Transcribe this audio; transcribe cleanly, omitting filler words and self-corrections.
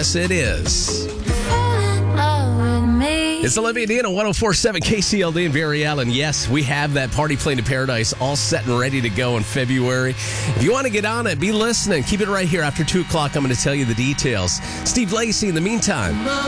Yes, it is. It's Olivia Dean on 104.7 KCLD in Barry Allen. Yes, we have that Party Plane to Paradise all set and ready to go in February. If you want to get on it, be listening. Keep it right here after 2 o'clock. I'm going to tell you the details. Steve Lacy in the meantime.